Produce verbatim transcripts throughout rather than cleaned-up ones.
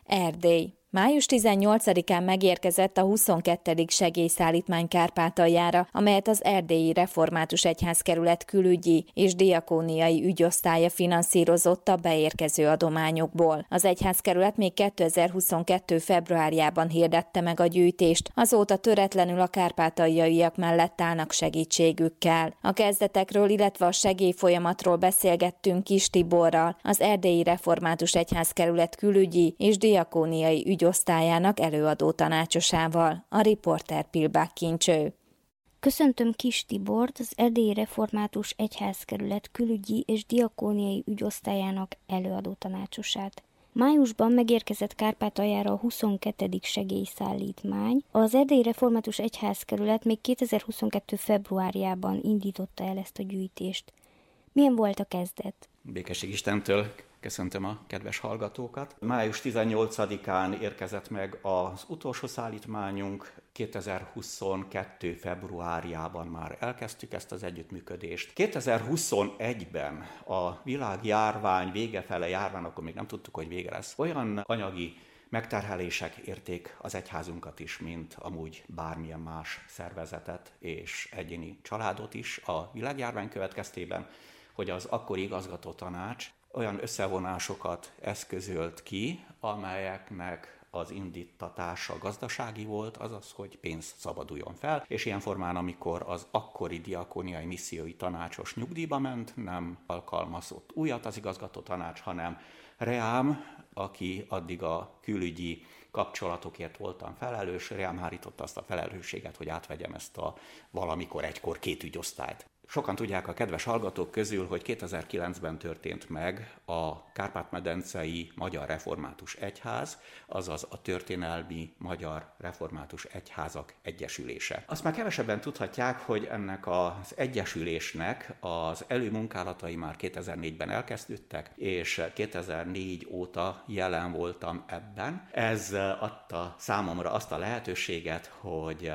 Erdély. május tizennyolcadikán megérkezett a huszonkettedik segélyszállítmány Kárpátaljára, amelyet az Erdélyi Református Egyházkerület külügyi és diakóniai ügyosztálya finanszírozott a beérkező adományokból. Az egyházkerület még kétezer-huszonkettő februárjában hirdette meg a gyűjtést, azóta töretlenül a kárpátaljaiak mellett állnak segítségükkel. A kezdetekről, illetve a segélyfolyamatról beszélgettünk Kis Tiborral, az Erdélyi Református Egyházkerület külügyi és diakóniai ügyosztálya osztályának előadó tanácsosával, a riporter Pilbák Kincső. Köszöntöm Kis Tibort, az Erdélyi Református Egyházkerület külügyi és diakóniai ügyosztályának előadó tanácsosát. Májusban megérkezett Kárpátaljára a huszonkettedik segélyszállítmány. Az Erdélyi Református Egyházkerület még kétezer-huszonkettő februárjában indította el ezt a gyűjtést. Milyen volt a kezdet? Békesség Istentől köszöntöm a kedves hallgatókat. május tizennyolcadikán érkezett meg az utolsó szállítmányunk. kétezer-huszonkettő februárjában már elkezdtük ezt az együttműködést. kétezer-huszonegyben a világjárvány vége fele járvány, akkor még nem tudtuk, hogy vége lesz. Olyan anyagi megterhelések érték az egyházunkat is, mint amúgy bármilyen más szervezetet és egyéni családot is a világjárvány következtében, hogy az akkori igazgatótanács olyan összevonásokat eszközölt ki, amelyeknek az indítatása gazdasági volt, azaz, hogy pénz szabaduljon fel, és ilyen formán, amikor az akkori diakóniai missziói tanácsos nyugdíjba ment, nem alkalmazott újat az igazgatótanács, hanem Reám, aki addig a külügyi kapcsolatokért voltam felelős, Reám hárította azt a felelősséget, hogy átvegyem ezt a valamikor egykor két ügyosztályt. Sokan tudják a kedves hallgatók közül, hogy kétezer-kilencben történt meg a Kárpát-medencei Magyar Református Egyház, azaz a Történelmi Magyar Református Egyházak Egyesülése. Azt már kevesebben tudhatják, hogy ennek az egyesülésnek az előmunkálatai már kétezer-négyben elkezdődtek, és kétezer-négy óta jelen voltam ebben. Ez adta számomra azt a lehetőséget, hogy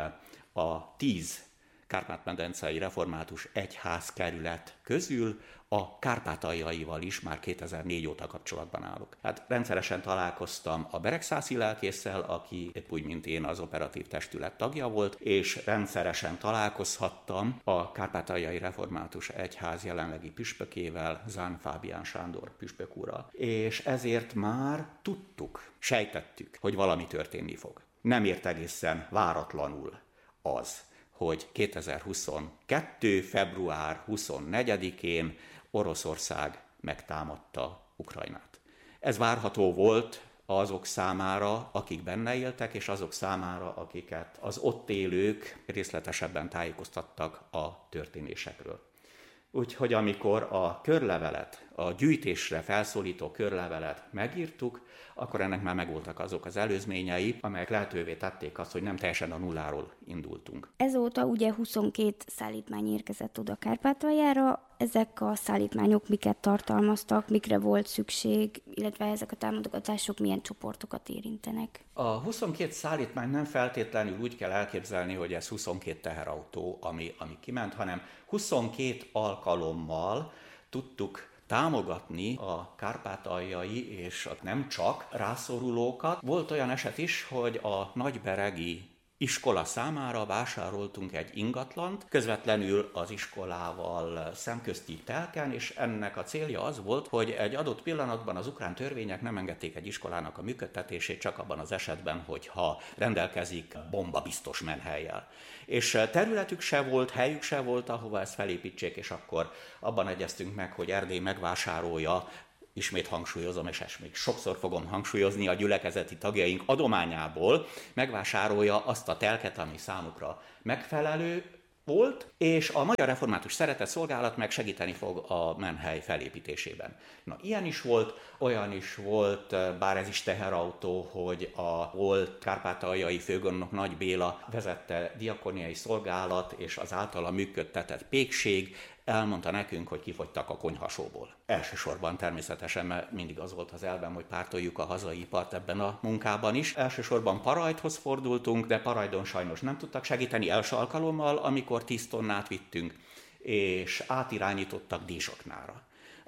a tíz Kárpát-medencei Református Egyházkerület közül a kárpátaljaival is már kétezer-négy óta kapcsolatban állok. Hát rendszeresen találkoztam a Beregszászi lelkésszel, aki épp úgy, mint én, az operatív testület tagja volt, és rendszeresen találkozhattam a Kárpátaljai Református Egyház jelenlegi püspökével, Zán Fábián Sándor püspök úrral. És ezért már tudtuk, sejtettük, hogy valami történni fog. Nem ért egészen váratlanul az, hogy kétezer-huszonkettő február huszonnegyedikén Oroszország megtámadta Ukrajnát. Ez várható volt azok számára, akik benne éltek, és azok számára, akiket az ott élők részletesebben tájékoztattak a történésekről. Úgyhogy amikor a körlevelet, a gyűjtésre felszólító körlevelet megírtuk, akkor ennek már megvoltak azok az előzményei, amelyek lehetővé tették azt, hogy nem teljesen a nulláról indultunk. Ezóta ugye huszonkét szállítmány érkezett oda Kárpátaljára. Ezek a szállítmányok miket tartalmaztak, mikre volt szükség, illetve ezek a támogatások milyen csoportokat érintenek? A huszonkét szállítmány nem feltétlenül úgy kell elképzelni, hogy ez huszonkét teherautó, ami, ami kiment, hanem huszonkét alkalommal tudtuk támogatni a kárpátaljai és nem csak rászorulókat. Volt olyan eset is, hogy a nagyberegi iskola számára vásároltunk egy ingatlant, közvetlenül az iskolával szemközti telken, és ennek a célja az volt, hogy egy adott pillanatban az ukrán törvények nem engedték egy iskolának a működtetését csak abban az esetben, hogyha rendelkezik bombabiztos menhellyel. És területük se volt, helyük se volt, ahova ezt felépítsék, és akkor abban egyeztünk meg, hogy Erdély megvásárolja, ismét hangsúlyozom, és ezt még sokszor fogom hangsúlyozni, a gyülekezeti tagjaink adományából megvásárolja azt a telket, ami számukra megfelelő volt, és a Magyar Református Szeretetszolgálat meg segíteni fog a menhely felépítésében. Na, ilyen is volt, olyan is volt, bár ez is teherautó, hogy a volt kárpátaljai főgondnok Nagy Béla vezette diakóniai szolgálat és az általa működtetett pékség elmondta nekünk, hogy kifogytak a konyhasóból. Elsősorban természetesen, mert mindig az volt az elvem, hogy pártoljuk a hazai ipart ebben a munkában is. Elsősorban Parajthoz fordultunk, de Parajdon sajnos nem tudtak segíteni első alkalommal, amikor tíz tonnát vittünk, és átirányítottak Dízsoknára.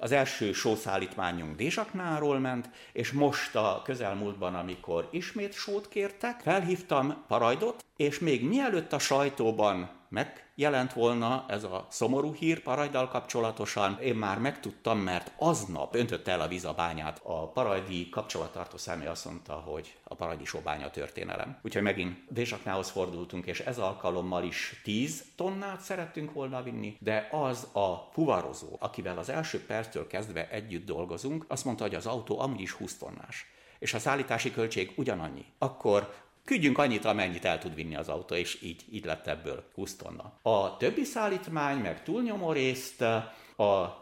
Az első sószállítmányunk Dézsaknáról ment, és most a közelmúltban, amikor ismét sót kértek, felhívtam Parajdot, és még mielőtt a sajtóban megjelent volna ez a szomorú hír Parajddal kapcsolatosan, én már megtudtam, mert aznap öntötte el a víz a bányát. A parajdi kapcsolattartó személy azt mondta, hogy a parajdi sóbánya történelem. Úgyhogy megint Dézsaknához fordultunk, és ez alkalommal is tíz tonnát szerettünk volna vinni, de az a fuvarozó, akivel az első perctől kezdve együtt dolgozunk, azt mondta, hogy az autó amúgy is húsz tonnás, és a szállítási költség ugyanannyi. Akkor küldjünk annyit, amennyit el tud vinni az autó, és így, így lett ebből húsz tonna. A többi szállítmány, meg túlnyomó részt a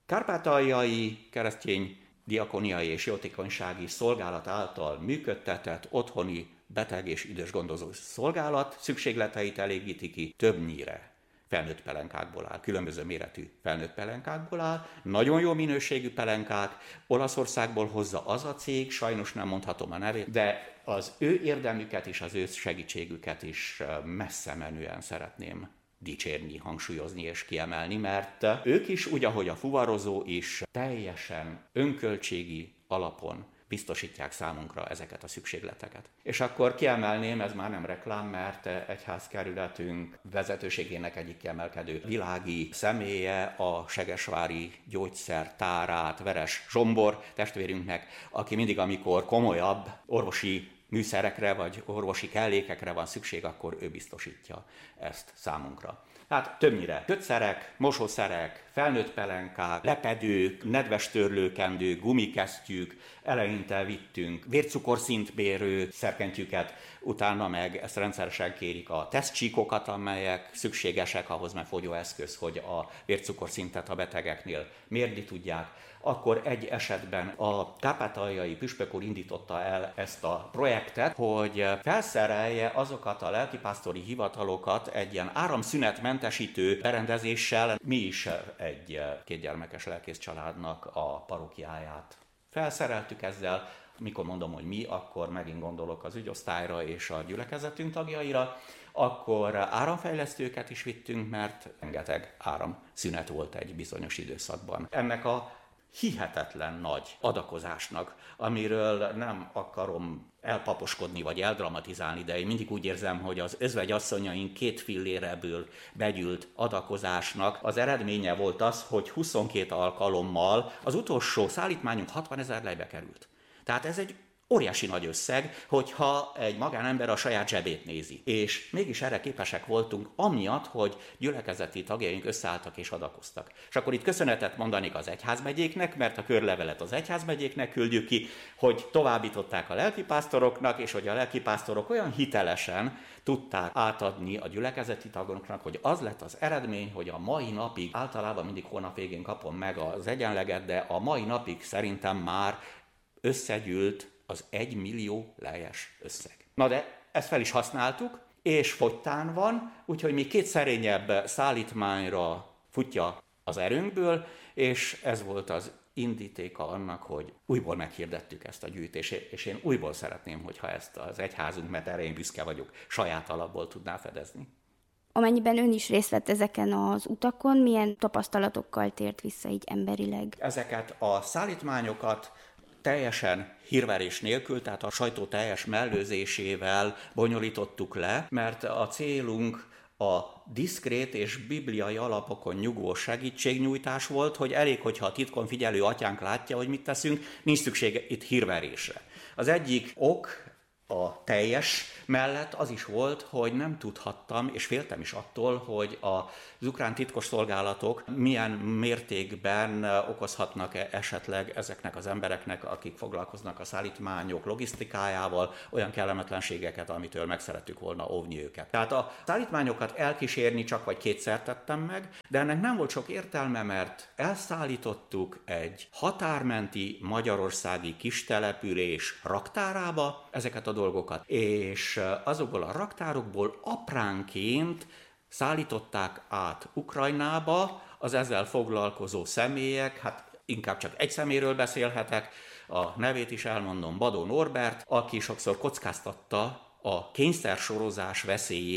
Kárpátaljai Keresztény Diakóniai és Jótékonysági Szolgálat által működtetett otthoni beteg és idősgondozó szolgálat szükségleteit elégíti ki, többnyire felnőtt pelenkákból áll, különböző méretű felnőtt pelenkákból áll, nagyon jó minőségű pelenkák, Olaszországból hozza az a cég, sajnos nem mondhatom a nevét, de az ő érdemüket és az ő segítségüket is messze menően szeretném dicsérni, hangsúlyozni és kiemelni, mert ők is, úgy ahogy a fuvarozó is, teljesen önköltségi alapon biztosítják számunkra ezeket a szükségleteket. És akkor kiemelném, ez már nem reklám, mert egyházkerületünk vezetőségének egyik kiemelkedő világi személye, a segesvári gyógyszertárát, Veres Zsombor testvérünknek, aki mindig, amikor komolyabb orvosi műszerekre vagy orvosi kellékekre van szükség, akkor ő biztosítja ezt számunkra. Hát többnyire kötszerek, mosószerek, felnőtt pelenkák, lepedők, nedves törlőkendők, gumikesztyűk, eleinte vittünk vércukorszintmérő szerkentyűket, utána meg ezt rendszeresen kérik a tesztcsíkokat, amelyek szükségesek ahhoz, mert fogyóeszköz, hogy a vércukorszintet a betegeknél mérni tudják. Akkor egy esetben a kárpátaljai püspök úr indította el ezt a projektet, hogy felszerelje azokat a lelkipásztori hivatalokat egy ilyen áramszünetmentesítő berendezéssel. Mi is egy kétgyermekes lelkész családnak a parókiáját felszereltük ezzel. Mikor mondom, hogy mi, akkor megint gondolok az ügyosztályra és a gyülekezetünk tagjaira. Akkor áramfejlesztőket is vittünk, mert rengeteg áramszünet volt egy bizonyos időszakban. Ennek a hihetetlen nagy adakozásnak, amiről nem akarom elpaposkodni vagy eldramatizálni, de én mindig úgy érzem, hogy az özvegyasszonyaink két filléreből begyűlt adakozásnak az eredménye volt az, hogy huszonkét alkalommal az utolsó szállítmányunk hatvanezer lejbe került. Tehát ez egy óriási nagy összeg, hogyha egy magánember a saját zsebét nézi. És mégis erre képesek voltunk, amiatt, hogy gyülekezeti tagjaink összeálltak és adakoztak. És akkor itt köszönetet mondanék az egyházmegyéknek, mert a körlevelet az egyházmegyéknek küldjük ki, hogy továbbították a lelkipásztoroknak, és hogy a lelkipásztorok olyan hitelesen tudták átadni a gyülekezeti tagoknak, hogy az lett az eredmény, hogy a mai napig, általában mindig hónap végén kapom meg az egyenleget, de a mai napig szerintem már összegyűlt az egy millió lejes összeg. Na de ezt fel is használtuk, és fogytán van, úgyhogy mi két szerényebb szállítmányra futja az erőnkből, és ez volt az indítéka annak, hogy újból meghirdettük ezt a gyűjtést, és én újból szeretném, hogyha ezt az egyházunk, mert erre én büszke vagyok, saját alapból tudná fedezni. Amennyiben ön is részt vett ezeken az utakon, milyen tapasztalatokkal tért vissza így emberileg? Ezeket a szállítmányokat teljesen hírverés nélkül, tehát a sajtó teljes mellőzésével bonyolítottuk le, mert a célunk a diszkrét és bibliai alapokon nyugvó segítségnyújtás volt, hogy elég, hogyha a titkon figyelő atyánk látja, hogy mit teszünk, nincs szükség itt hírverésre. Az egyik ok a teljes mellett az is volt, hogy nem tudhattam, és féltem is attól, hogy az ukrán titkosszolgálatok milyen mértékben okozhatnak esetleg ezeknek az embereknek, akik foglalkoznak a szállítmányok logisztikájával, olyan kellemetlenségeket, amitől meg szerettük volna óvni őket. Tehát a szállítmányokat elkísérni csak vagy kétszer tettem meg, de ennek nem volt sok értelme, mert elszállítottuk egy határmenti magyarországi kistelepülés raktárába ezeket a dolgokat, és azokból a raktárokból apránként szállították át Ukrajnába az ezzel foglalkozó személyek, hát inkább csak egy személyről beszélhetek, a nevét is elmondom, Badó Norbert, aki sokszor kockáztatta a kényszersorozás veszélyét,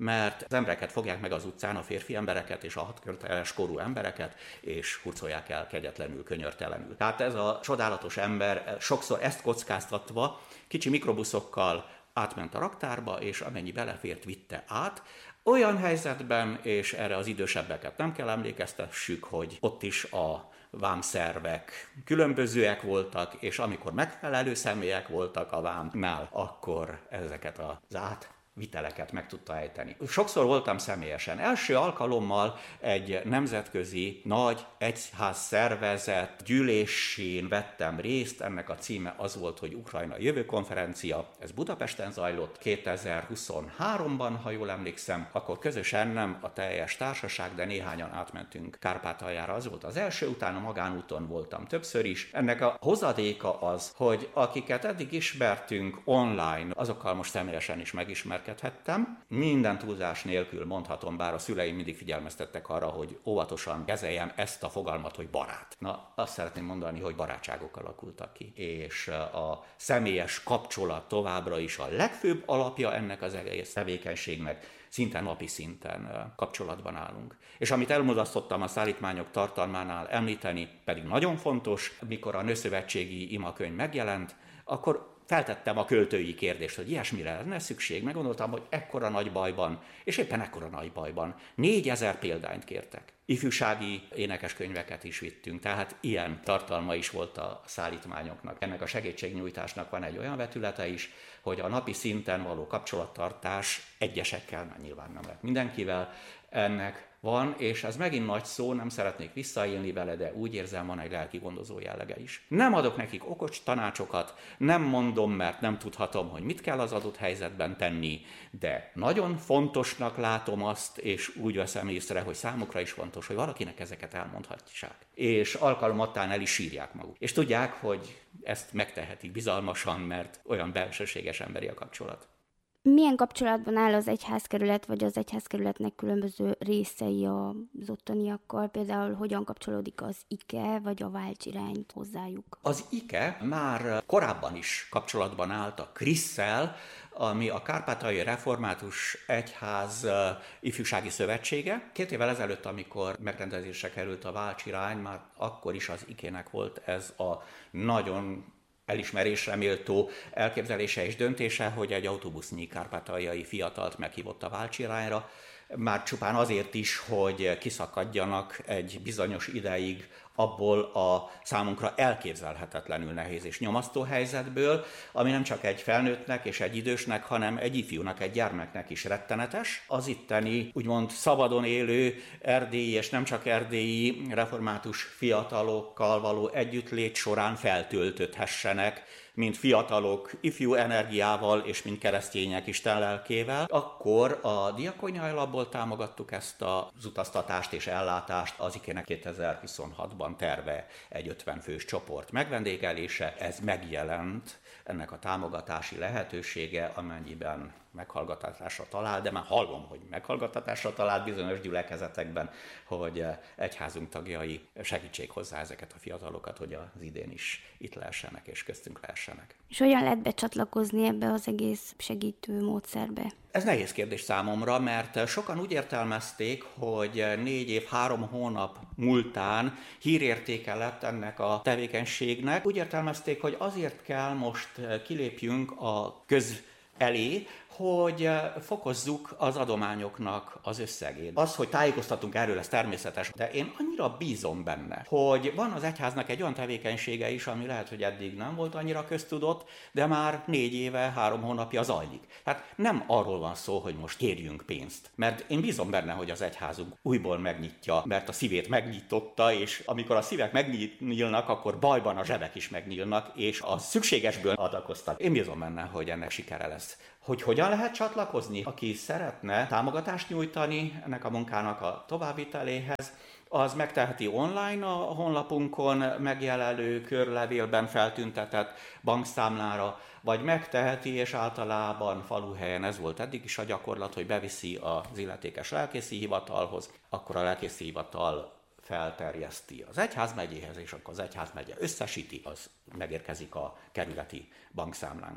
mert az embereket fogják meg az utcán, a férfi embereket és a hatköteles korú embereket, és hurcolják el kegyetlenül, könyörtelenül. Tehát ez a csodálatos ember sokszor ezt kockáztatva kicsi mikrobuszokkal átment a raktárba, és amennyi belefért, vitte át. Olyan helyzetben, és erre az idősebbeket nem kell emlékeztessük, hogy ott is a vámszervek különbözőek voltak, és amikor megfelelő személyek voltak a vámnál, akkor ezeket az át viteleket meg tudta ejteni. Sokszor voltam személyesen. Első alkalommal egy nemzetközi nagy egyház szervezet gyűlésén vettem részt. Ennek a címe az volt, hogy Ukrajna Jövő Konferencia. Ez Budapesten zajlott kétezer-huszonháromban, ha jól emlékszem. Akkor közösen, nem a teljes társaság, de néhányan átmentünk Kárpátaljára. Az volt az első, utána magánúton voltam többször is. Ennek a hozadéka az, hogy akiket eddig ismertünk online, azokkal most személyesen is megismertem, minden túlzás nélkül mondhatom, bár a szüleim mindig figyelmeztettek arra, hogy óvatosan kezeljem ezt a fogalmat, hogy barát. Na, azt szeretném mondani, hogy barátságok alakultak ki, és a személyes kapcsolat továbbra is a legfőbb alapja ennek az egész tevékenységnek. Szinte napi szinten kapcsolatban állunk. És amit elmulasztottam a szállítmányok tartalmánál említeni, pedig nagyon fontos, mikor a Nőszövetségi imakönyv megjelent, akkor feltettem a költői kérdést, hogy ilyesmire lenne szükség. Meggondoltam, hogy ekkora nagy bajban, és éppen ekkora nagy bajban négyezer példányt kértek. Ifjúsági énekeskönyveket is vittünk, tehát ilyen tartalma is volt a szállítmányoknak. Ennek a segítségnyújtásnak van egy olyan vetülete is, hogy a napi szinten való kapcsolattartás egyesekkel, mert nyilván nem lehet mindenkivel, ennek van, és ez megint nagy szó, nem szeretnék visszaélni vele, de úgy érzem, van egy lelki gondozó jellege is. Nem adok nekik okos tanácsokat, nem mondom, mert nem tudhatom, hogy mit kell az adott helyzetben tenni, de nagyon fontosnak látom azt, és úgy veszem észre, hogy számukra is fontos, hogy valakinek ezeket elmondhatják. És alkalomattán el is sírják maguk. És tudják, hogy ezt megtehetik bizalmasan, mert olyan belsőséges emberi a kapcsolat. Milyen kapcsolatban áll az egyházkerület, vagy az egyházkerületnek különböző részei az ottaniakkal? Például hogyan kapcsolódik az i ká e vagy a Válcsirány hozzájuk? Az i ká e már korábban is kapcsolatban állt a krisszel, ami a Kárpátaljai Református Egyház ifjúsági szövetsége. Két évvel ezelőtt, amikor megrendezésre került a Válcsirány, már akkor is az i ká e-nek volt ez a nagyon elismerésre méltó elképzelése és döntése, hogy egy autóbusznyi kárpátaljai fiatalt meghívott a Válcsirányra, már csupán azért is, hogy kiszakadjanak egy bizonyos ideig abból a számunkra elképzelhetetlenül nehéz és nyomasztó helyzetből, ami nem csak egy felnőttnek és egy idősnek, hanem egy ifjúnak, egy gyermeknek is rettenetes. Az itteni, úgymond szabadon élő erdélyi és nem csak erdélyi református fiatalokkal való együttlét során feltöltödhessenek, mint fiatalok ifjú energiával és mint keresztények Isten lelkével, akkor a Diakóniai Alapból támogattuk ezt az utaztatást és ellátást. Az i ká e-nek kétezer-huszonhatban terve egy ötven fős csoport megvendégelése. Ez megjelent, ennek a támogatási lehetősége, amennyiben meghallgatásra talál, de már hallom, hogy meghallgatásra talál bizonyos gyülekezetekben, hogy egyházunk tagjai segítsék hozzá ezeket a fiatalokat, hogy az idén is itt lehessenek és köztünk lehessenek. És hogyan lehet becsatlakozni ebbe az egész segítő módszerbe? Ez nehéz kérdés számomra, mert sokan úgy értelmezték, hogy négy év, három hónap múltán hírértéke lett ennek a tevékenységnek. Úgy értelmezték, hogy azért kell most kilépjünk a köz elé, hogy fokozzuk az adományoknak az összegét. Az, hogy tájékoztatunk erről, ez természetes, de én annyira bízom benne, hogy van az egyháznak egy olyan tevékenysége is, ami lehet, hogy eddig nem volt annyira köztudott, de már négy éve, három hónapja zajlik. Tehát nem arról van szó, hogy most kérjünk pénzt, mert én bízom benne, hogy az egyházunk újból megnyitja, mert a szívét megnyitotta, és amikor a szívek megnyílnak, akkor bajban a zsebek is megnyílnak, és a szükségesből adakoztak. Én bízom benne, hogy ennek sikere lesz. Hogy hogyan lehet csatlakozni? Aki szeretne támogatást nyújtani ennek a munkának a továbbviteléhez, az megteheti online a honlapunkon megjelenő körlevélben feltüntetett bankszámlára, vagy megteheti, és általában faluhelyen ez volt eddig is a gyakorlat, hogy beviszi az illetékes lelkészi hivatalhoz, akkor a lelkészi hivatal felterjeszti az egyházmegyéhez, és akkor az egyházmegye összesíti, az megérkezik a kerületi bankszámlánkra.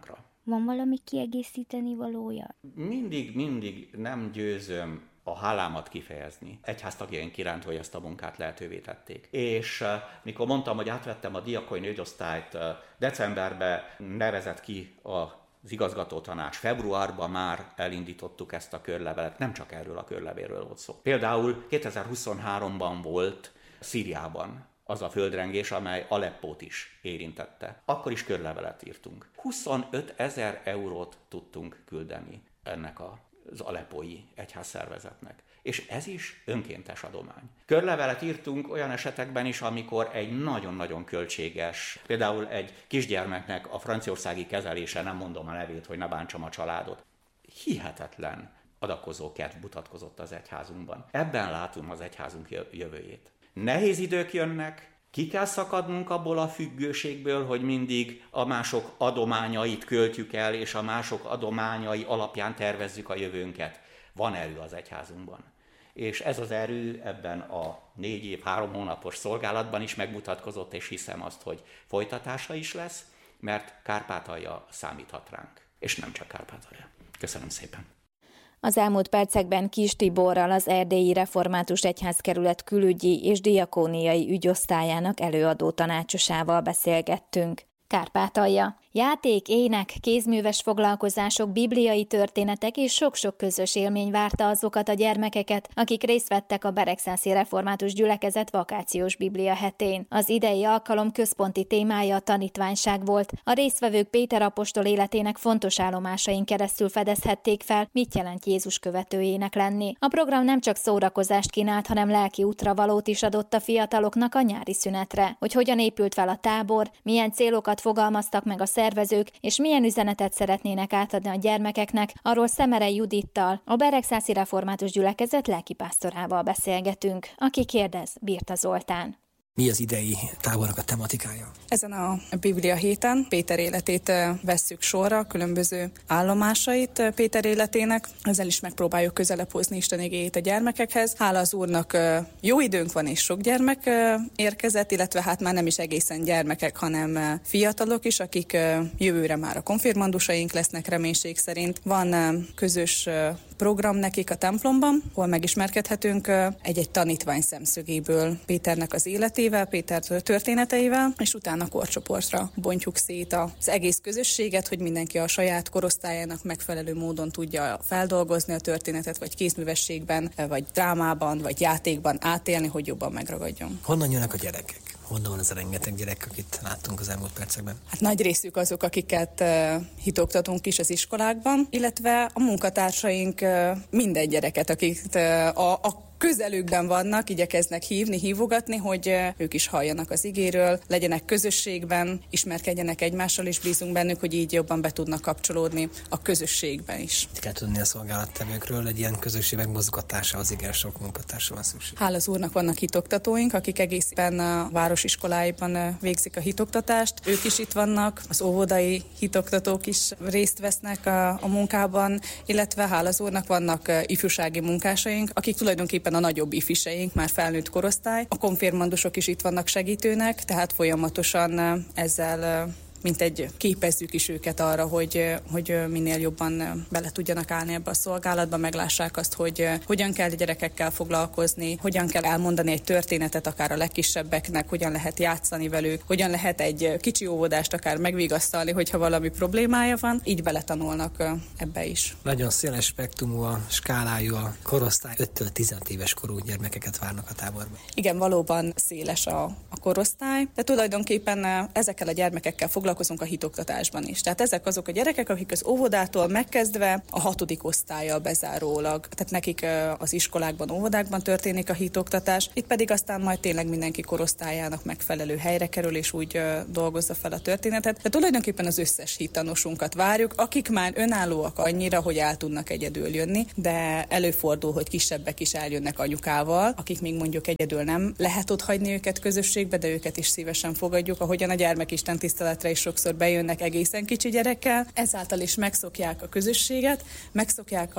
Van valami kiegészíteni valója? Mindig, mindig nem győzöm a hálámat kifejezni egyháztagjaink iránt, hogy ezt a munkát lehetővé tették. És uh, mikor mondtam, hogy átvettem a diakóniai ügyosztályt, uh, decemberben nevezett ki a az igazgatótanács, februárban már elindítottuk ezt a körlevelet, nem csak erről a körlevélről volt szó. Például kétezer-huszonháromban volt Szíriában az a földrengés, amely Aleppót is érintette. Akkor is körlevelet írtunk. huszonöt ezer eurót tudtunk küldeni ennek az aleppói egyházszervezetnek. És ez is önkéntes adomány. Körlevelet írtunk olyan esetekben is, amikor egy nagyon-nagyon költséges, például egy kisgyermeknek a franciaországi kezelése, nem mondom a nevét, hogy ne bántsam a családot, hihetetlen adakozó kedv mutatkozott az egyházunkban. Ebben látunk az egyházunk jövőjét. Nehéz idők jönnek, ki kell szakadnunk abból a függőségből, hogy mindig a mások adományait költjük el, és a mások adományai alapján tervezzük a jövőnket. Van erő az egyházunkban. És ez az erő ebben a négy év, három hónapos szolgálatban is megmutatkozott, és hiszem azt, hogy folytatása is lesz, mert Kárpátalja számíthat ránk. És nem csak Kárpátalja. Köszönöm szépen. Az elmúlt percekben Kis Tiborral, az Erdélyi Református Egyházkerület külügyi és diakóniai ügyosztályának előadó tanácsosával beszélgettünk. Kárpátalja. Játék, ének, kézműves foglalkozások, bibliai történetek és sok-sok közös élmény várta azokat a gyermekeket, akik részt vettek a Beregszászi Református Gyülekezet vakációs biblia hetén. Az idei alkalom központi témája a tanítványság volt. A résztvevők Péter apostol életének fontos állomásain keresztül fedezhették fel, mit jelent Jézus követőjének lenni. A program nem csak szórakozást kínált, hanem lelki útravalót is adott a fiataloknak a nyári szünetre. Hogy hogyan épült fel a tábor, milyen célokat fogalmaztak meg a szervezők, és milyen üzenetet szeretnének átadni a gyermekeknek, arról Szemerei Judittal, a Beregszászi Református Gyülekezet lelkipásztorával beszélgetünk. Aki kérdez, Birta Zoltán. Mi az idei tábornak a tematikája? Ezen a Biblia héten Péter életét vesszük sorra, különböző állomásait Péter életének. Ezzel is megpróbáljuk közelebb hozni Isten igéjét a gyermekekhez. Hála az Úrnak jó időnk van, és sok gyermek érkezett, illetve hát már nem is egészen gyermekek, hanem fiatalok is, akik jövőre már a konfirmandusaink lesznek reménység szerint. Van közös program nekik a templomban, ahol megismerkedhetünk egy-egy tanítvány szemszögéből Péternek az életével, Péter történeteivel, és utána korcsoportra bontjuk szét az egész közösséget, hogy mindenki a saját korosztályának megfelelő módon tudja feldolgozni a történetet, vagy kézművességben, vagy drámában, vagy játékban átélni, hogy jobban megragadjon. Honnan jönnek a gyerekek? Honnan van ez a rengeteg gyerek, akit láttunk az elmúlt percekben? Hát nagy részük azok, akiket uh, hitoktatunk is az iskolákban, illetve a munkatársaink uh, minden gyereket, akik uh, a, a közelükben vannak, igyekeznek hívni, hívogatni, hogy ők is halljanak az igéről, legyenek közösségben, ismerkedjenek egymással, és bízunk bennük, hogy így jobban be tudnak kapcsolódni a közösségben is. Kell tudni a szolgálattevőkről, egy ilyen közösség megmozgatásához igen sok munkatársa van szükség. Hála az Úrnak vannak hitoktatóink, akik egészen a városiskoláiban végzik a hitoktatást. Ők is itt vannak, az óvodai hitoktatók is részt vesznek a, a munkában, illetve hála az Úrnak vannak ifjúsági munkásaink, akik tulajdonképpen a nagyobb ifiseink, már felnőtt korosztály. A konfirmandusok is itt vannak segítőnek, tehát folyamatosan ezzel mint egy képezzük is őket arra, hogy, hogy minél jobban bele tudjanak állni ebbe a szolgálatba, meglássák azt, hogy hogyan kell a gyerekekkel foglalkozni, hogyan kell elmondani egy történetet akár a legkisebbeknek, hogyan lehet játszani velük, hogyan lehet egy kicsi óvodást akár megvigasztalni, hogyha valami problémája van, így beletanulnak ebbe is. Nagyon széles spektrumú a skálájú a korosztály, öttől tizenöt éves korú gyermekeket várnak a táborban. Igen, valóban széles a, a korosztály, de tulajdonképpen ezekkel a gyermekekkel foglalkozunk a hitoktatásban is. Tehát ezek azok a gyerekek, akik az óvodától megkezdve a hatodik osztállyal bezárólag, tehát nekik az iskolákban, óvodákban történik a hitoktatás, itt pedig aztán majd tényleg mindenki korosztályának megfelelő helyre kerül, és úgy dolgozza fel a történetet. De tulajdonképpen az összes hittanosunkat várjuk, akik már önállóak annyira, hogy el tudnak egyedül jönni, de előfordul, hogy kisebbek is eljönnek anyukával, akik még mondjuk egyedül nem lehet ott hagyni őket közösségbe, de őket is szívesen fogadjuk, ahogyan a gyermekisten tiszteletre is sokszor bejönnek egészen kicsi gyerekkel, ezáltal is megszokják a közösséget, megszokják a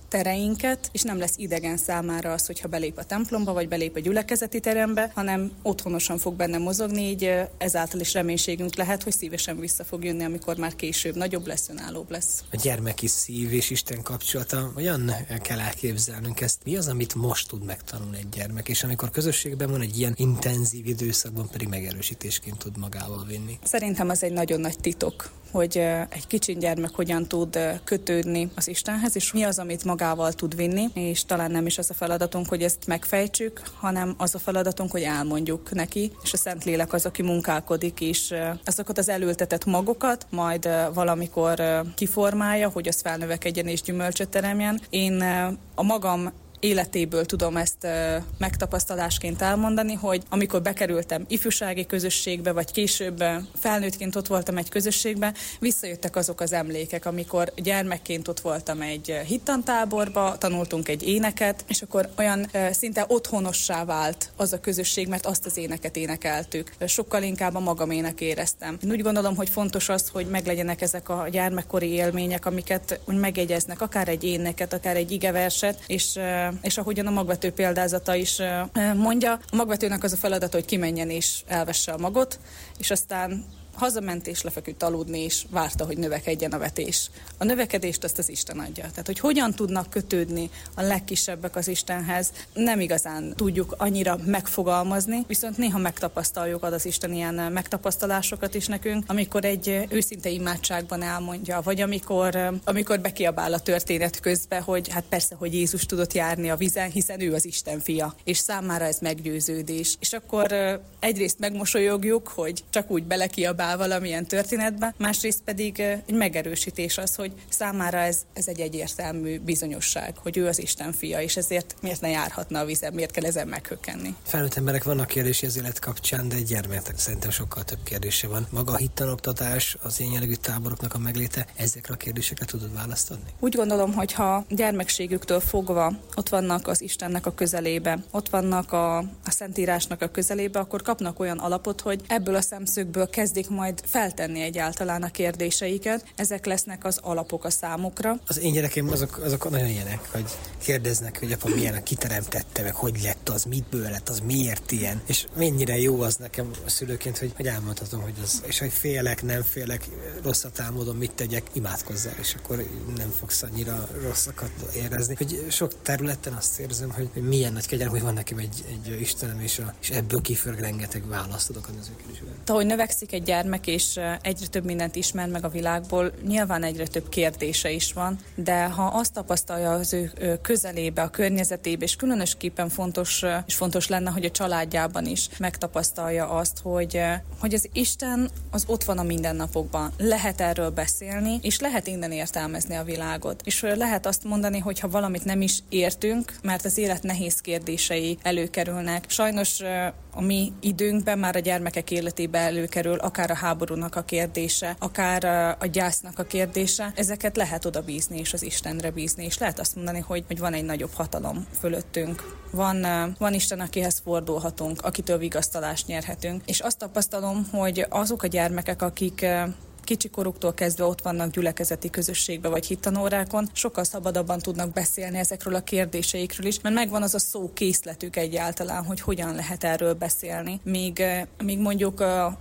tereinket, és nem lesz idegen számára az, hogyha belép a templomba, vagy belép a gyülekezeti terembe, hanem otthonosan fog benne mozogni, így ezáltal is reménységünk lehet, hogy szívesen vissza fog jönni, amikor már később nagyobb lesz, önállóbb lesz. A gyermeki szív és Isten kapcsolata, olyan kell elképzelnünk ezt. Mi az, amit most tud megtanulni egy gyermek, és amikor közösségben van, egy ilyen intenzív időszakban pedig megerősítésként tud magával vinni? Szerintem az egy nagyon nagy titok, hogy egy kicsi gyermek hogyan tud kötődni az Istenhez, és mi az, amit magával tud vinni, és talán nem is az a feladatunk, hogy ezt megfejtsük, hanem az a feladatunk, hogy elmondjuk neki, és a Szentlélek az, aki munkálkodik, és azokat az elültetett magokat majd valamikor kiformálja, hogy az felnövekedjen és gyümölcsöt teremjen. Én a magam életéből tudom ezt e, megtapasztalásként elmondani, hogy amikor bekerültem ifjúsági közösségbe, vagy később felnőttként ott voltam egy közösségbe, visszajöttek azok az emlékek, amikor gyermekként ott voltam egy hittantáborba, tanultunk egy éneket, és akkor olyan e, szinte otthonossá vált az a közösség, mert azt az éneket énekeltük. Sokkal inkább a magamének éreztem. Én úgy gondolom, hogy fontos az, hogy meglegyenek ezek a gyermekkori élmények, amiket úgy megjegyeznek, akár egy éneket, akár egy igeverset, és e, és ahogyan a magvető példázata is mondja, a magvetőnek az a feladata, hogy kimenjen és elvesse a magot, és aztán hazament és lefeküdt aludni, és várta, hogy növekedjen a vetés. A növekedést azt az Isten adja. Tehát, hogy hogyan tudnak kötődni a legkisebbek az Istenhez, nem igazán tudjuk annyira megfogalmazni, viszont néha megtapasztaljuk ad az Isten ilyen megtapasztalásokat is nekünk, amikor egy őszinte imádságban elmondja, vagy amikor, amikor bekiabál a történet közben, hogy hát persze, hogy Jézus tudott járni a vízen, hiszen ő az Isten fia, és számára ez meggyőződés. És akkor egyrészt megmosolyogjuk, hogy csak úgy belekiabál valamilyen történetbe, másrészt pedig egy megerősítés az, hogy számára ez, ez egy egyértelmű bizonyosság, hogy ő az Isten fia, és ezért miért ne járhatna a vízen, miért kell ezen meghökkenni. Felnőtt emberek vannak kérdési az élet kapcsán, de egy gyermeknek szerintem sokkal több kérdése van. Maga a hittanoktatás, az ilyen jellegű táboroknak a megléte, ezekre a kérdésekre tudod választ adni? Úgy gondolom, hogy ha gyermekségüktől fogva ott vannak az Istennek a közelébe, ott vannak a, a Szentírásnak a közelébe, akkor kapnak olyan alapot, hogy ebből a szemszögből kezdik majd feltenni egyáltalán a kérdéseiket. Ezek lesznek az alapok a számukra. Az én gyerekeim azok, azok nagyon ilyenek, hogy kérdeznek, hogy apa milyen, kiteremtette, meg hogy lett az, mitből lett az, miért ilyen. És mennyire jó az nekem a szülőként, hogy, hogy elmondhatom, hogy az, és hogy félek, nem félek, rosszat álmodom, mit tegyek, imádkozzál, és akkor nem fogsz annyira rosszakat érezni. Hogy sok területen azt érzem, hogy, hogy milyen nagy kegyelem, hogy van nekem egy, egy Istenem, és, a, és ebből kifőleg rengeteg választ tudok adni az ő kérdésben. Ahogy növekszik egy gyermek, és egyre több mindent ismer meg a világból, nyilván egyre több kérdése is van, de ha azt tapasztalja az ő közelébe, a környezetébe, és különösképpen fontos, és fontos lenne, hogy a családjában is megtapasztalja azt, hogy, hogy az Isten az ott van a mindennapokban. Lehet erről beszélni, és lehet innen értelmezni a világot. És lehet azt mondani, hogy ha valamit nem is értünk, mert az élet nehéz kérdései előkerülnek. Sajnos a mi időnkben már a gyermekek életébe előkerül akár a háborúnak a kérdése, akár a gyásznak a kérdése. Ezeket lehet oda bízni, és az Istenre bízni, és lehet azt mondani, hogy, hogy van egy nagyobb hatalom fölöttünk. Van, van Isten, akihez fordulhatunk, akitől vigasztalást nyerhetünk. És azt tapasztalom, hogy azok a gyermekek, akik kicsikoruktól kezdve ott vannak gyülekezeti közösségbe vagy hittanórákon, sokkal szabadabban tudnak beszélni ezekről a kérdéseikről is, mert megvan az a szókészletük egyáltalán, hogy hogyan lehet erről beszélni. Míg, míg mondjuk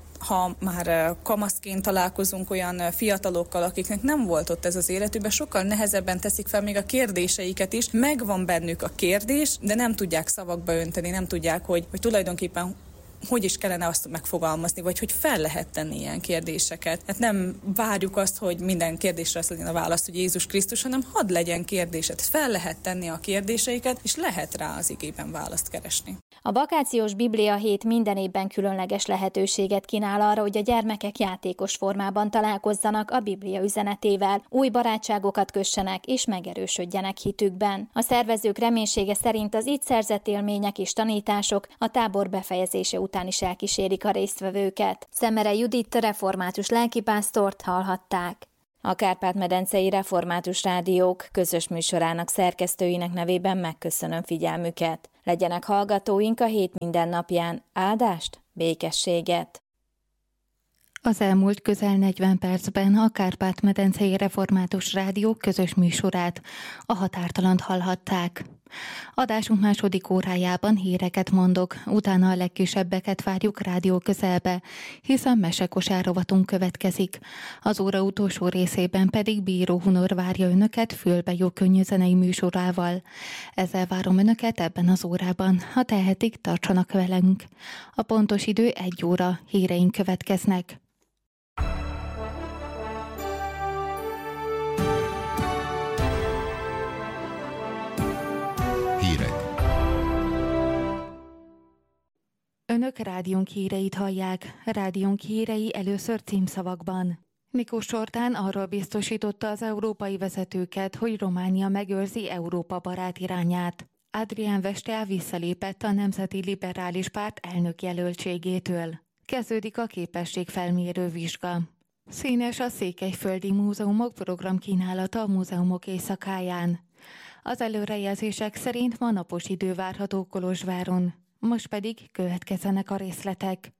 ha már kamaszként találkozunk olyan fiatalokkal, akiknek nem volt ott ez az életükben, sokkal nehezebben teszik fel még a kérdéseiket is. Megvan bennük a kérdés, de nem tudják szavakba önteni, nem tudják, hogy, hogy tulajdonképpen hogy is kellene azt megfogalmazni, vagy hogy fel lehet tenni ilyen kérdéseket. Hát nem várjuk azt, hogy minden kérdésre az legyen a válasz, hogy Jézus Krisztus, hanem hadd legyen kérdésed. Fel lehet tenni a kérdéseiket, és lehet rá az igében választ keresni. A vakációs Biblia hét minden évben különleges lehetőséget kínál arra, hogy a gyermekek játékos formában találkozzanak a Biblia üzenetével, új barátságokat kössenek és megerősödjenek hitükben. A szervezők reménysége szerint az itt szerzett élmények és tanítások a tábor befejezése után is elkísérik a résztvevőket. Szemere Judit református lelkipásztort hallhatták. A Kárpát-medencei Református Rádiók közös műsorának szerkesztőinek nevében megköszönöm figyelmüket. Legyenek hallgatóink a hét minden napján áldást, békességet! Az elmúlt közel negyven percben a Kárpát-medencei Református Rádió közös műsorát, a Határtalant hallhatták. Adásunk második órájában híreket mondok, utána a legkisebbeket várjuk rádió közelbe, hiszen mesekosár rovatunk következik. Az óra utolsó részében pedig Bíró Hunor várja önöket Fülbe jó könnyű zenei műsorával. Ezzel várom önöket ebben az órában, ha tehetik, tartsanak velünk. A pontos idő egy óra, híreink következnek. Önök rádiónk híreit hallják. Rádiónk hírei először címszavakban. Miklós Zoltán arról biztosította az európai vezetőket, hogy Románia megőrzi Európa barát irányát. Adrián Vestel visszalépett a Nemzeti Liberális Párt elnökjelöltségétől. Kezdődik a képességfelmérő vizsga. Színes a Székelyföldi Múzeumok programkínálata a múzeumok éjszakáján. Az előrejelzések szerint ma napos idő várható Kolozsváron. Most pedig következzenek a részletek.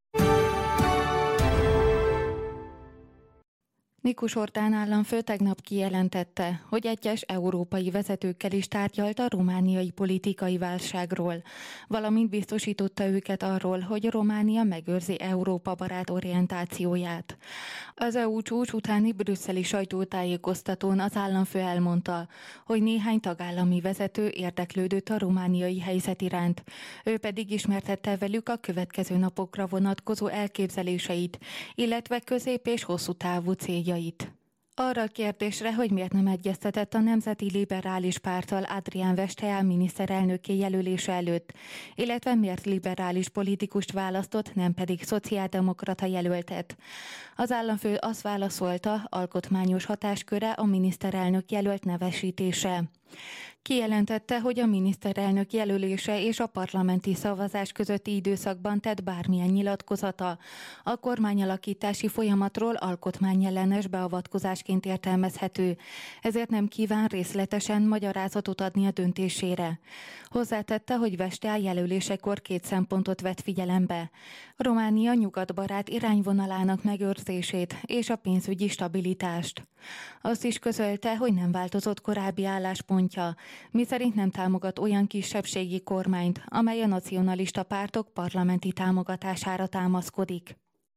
Miklós Zoltán államfő tegnap kijelentette, hogy egyes európai vezetőkkel is tárgyalt a romániai politikai válságról, valamint biztosította őket arról, hogy Románia megőrzi Európa barát orientációját. Az é u csúcs utáni brüsszeli sajtótájékoztatón az államfő elmondta, hogy néhány tagállami vezető érdeklődött a romániai helyzet iránt, ő pedig ismertette velük a következő napokra vonatkozó elképzeléseit, illetve közép- és hosszú távú céljait. Arra a kérdésre, hogy miért nem egyeztetett a Nemzeti Liberális Párttal Adrián Vestel miniszterelnöki jelölése előtt, illetve miért liberális politikust választott, nem pedig szociáldemokrata jelöltet. Az államfő azt válaszolta, alkotmányos hatásköre a miniszterelnök jelölt nevesítése. Kijelentette, hogy a miniszterelnök jelölése és a parlamenti szavazás közötti időszakban tett bármilyen nyilatkozata a kormányalakítási folyamatról alkotmányellenes beavatkozásként értelmezhető, ezért nem kíván részletesen magyarázatot adni a döntésére. Hozzátette, hogy Vestel jelölésekor két szempontot vett figyelembe: Románia nyugatbarát irányvonalának megőrzését és a pénzügyi stabilitást. Azt is közölte, hogy nem változott korábbi álláspontja, miszerint nem támogat olyan kisebbségi kormányt, amely a nacionalista pártok parlamenti támogatására támaszkodik.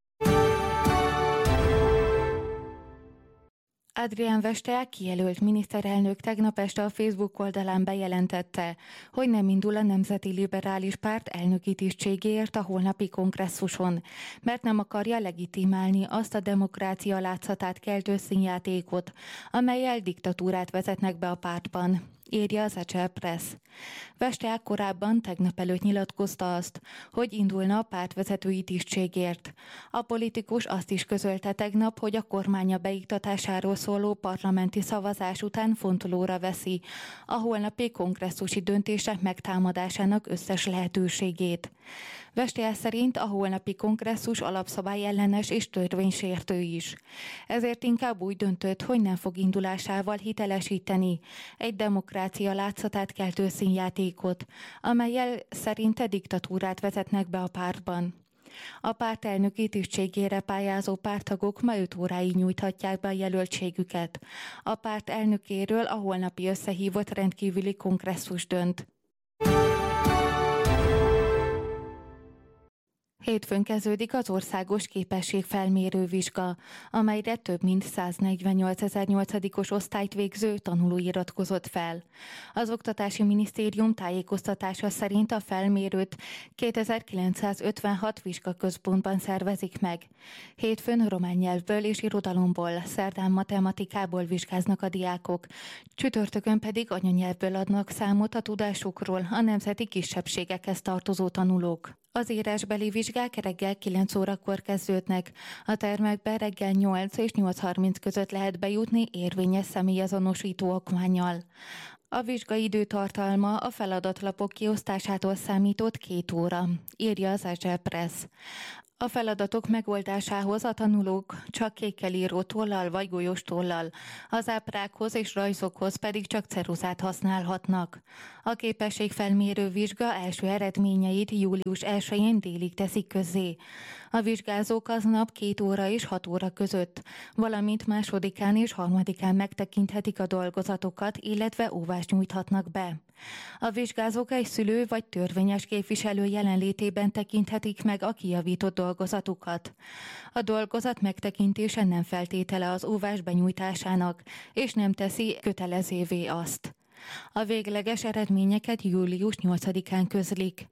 Adrián Vestel kijelölt miniszterelnök tegnap este a Facebook oldalán bejelentette, hogy nem indul a Nemzeti Liberális Párt elnöki tisztségéért a holnapi kongresszuson, mert nem akarja legitimálni azt a demokrácia látszatát keltő színjátékot, amellyel diktatúrát vezetnek be a pártban, írja az Ecel Press. Vestel korábban tegnap előtt nyilatkozta azt, hogy indulna a pártvezetői tisztségért. A politikus azt is közölte tegnap, hogy a kormánya beiktatásáról szóló parlamenti szavazás után fontolóra veszi a holnapi kongresszusi döntések megtámadásának összes lehetőségét. Vestel szerint a holnapi kongresszus alapszabály ellenes és törvénysértő is. Ezért inkább úgy döntött, hogy nem fog indulásával hitelesíteni egy demokrácia látszatát keltő színjátékot, amellyel szerinte diktatúrát vezetnek be a pártban. A párt elnöki tisztségére pályázó párttagok ma öt óráig nyújthatják be a jelöltségüket. A párt elnökéről a holnapi összehívott rendkívüli kongresszus dönt. Hétfőn kezdődik az országos képességfelmérő vizsga, amelyre több mint száznegyvennyolcezer nyolcadikos osztályt végző tanuló iratkozott fel. Az Oktatási Minisztérium tájékoztatása szerint a felmérőt kétezer-kilencszázötvenhat vizsgaközpontban szervezik meg. Hétfőn román nyelvből és irodalomból, szerdán matematikából vizsgáznak a diákok, csütörtökön pedig anyanyelvből adnak számot a tudásukról a nemzeti kisebbségekhez tartozó tanulók. Az írásbeli vizsgák reggel kilenc órakor kezdődnek. A termekbe reggel nyolc és nyolc harminc között lehet bejutni érvényes személyazonosító okmánnyal. A vizsgai időtartalma a feladatlapok kiosztásától számított két óra, írja az Ecel Press. A feladatok megoldásához a tanulók csak kékkel író tollal vagy golyós tollal, az ábrákhoz és rajzokhoz pedig csak ceruzát használhatnak. A képességfelmérő vizsga első eredményeit július elsején délig teszik közzé. A vizsgázók aznap két óra és hat óra között, valamint másodikán és harmadikán megtekinthetik a dolgozatokat, illetve óvást nyújthatnak be. A vizsgázók egy szülő vagy törvényes képviselő jelenlétében tekinthetik meg a kijavított dolgozatukat. A dolgozat megtekintése nem feltétele az óvás benyújtásának, és nem teszi kötelezővé azt. A végleges eredményeket július nyolcadikán közlik.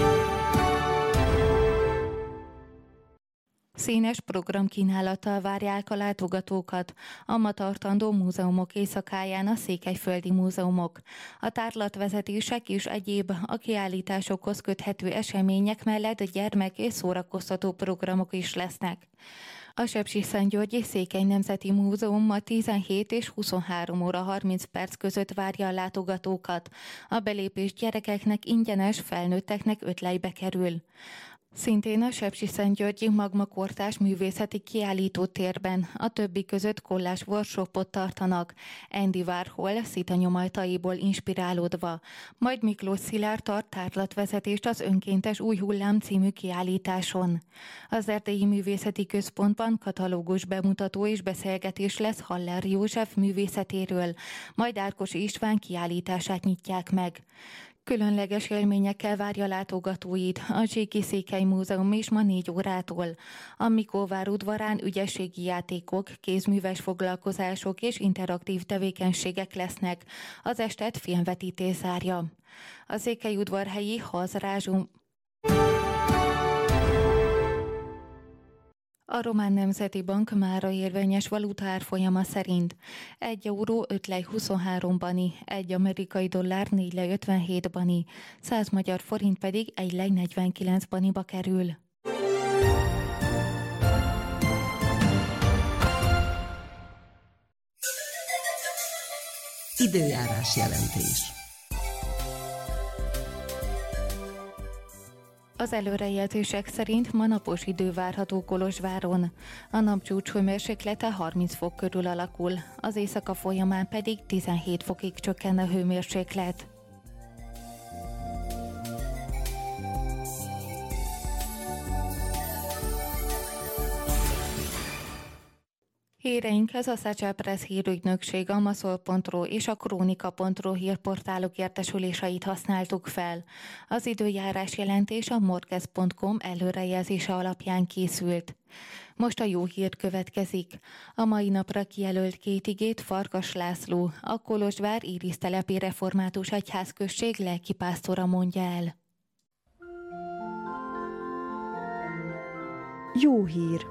Színes programkínálattal várják a látogatókat a ma tartandó múzeumok éjszakáján a székelyföldi múzeumok. A tárlatvezetések és egyéb a kiállításokhoz köthető események mellett gyermek- és szórakoztató programok is lesznek. A Sepsiszentgyörgyi Székely Nemzeti Múzeum ma tizenhét és huszonhárom óra harminc perc között várja a látogatókat. A belépés gyerekeknek ingyenes, felnőtteknek öt lejbe kerül. Szintén a Sepsiszentgyörgyi Magmakortárs művészeti kiállító térben a többi között kollás workshopot tartanak, Andy Warhol szitanyomajtaiból inspirálódva, majd Miklós Szilárd tart tárlatvezetést az Önkéntes új hullám című kiállításon. Az Erdélyi Művészeti Központban katalógus bemutató és beszélgetés lesz Haller József művészetéről, majd Ákos István kiállítását nyitják meg. Különleges élményekkel várja látogatóit a Zséki Székely Múzeum is ma négy órától. A Mikóvár udvarán ügyességi játékok, kézműves foglalkozások és interaktív tevékenységek lesznek. Az estet filmvetítés zárja. A székelyudvarhelyi Hazrázsum A Román Nemzeti Bank mára érvényes valutaárfolyama szerint egy euró öt lej huszonhárom bani, egy amerikai dollár négy lej ötvenhét bani, száz magyar forint pedig egy lej negyvenkilenc baniba kerül. Időjárás jelentés. Az előrejelzések szerint ma napos idő várható Kolozsváron. A napcsúcs hőmérséklete harminc fok körül alakul, az éjszaka folyamán pedig tizenhét fokig csökken a hőmérséklet. Híreinkhez a Szácsel Press hírügynökség, a maszol pont ro és a krónika pont ro hírportálok értesüléseit használtuk fel. Az időjárás jelentés a morkez pont com előrejelzése alapján készült. Most a jó hír következik. A mai napra kijelölt két igét Farkas László, a Kolozsvár Irisztelepi Református Egyházközség lelkipásztora mondja el. Jó hír.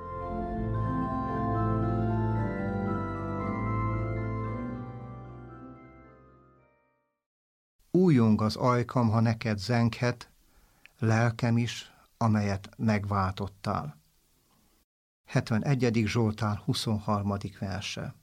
Újjong az ajkam, ha neked zenghet, lelkem is, amelyet megváltottál. hetvenegyedik Zsoltár huszonharmadik verse.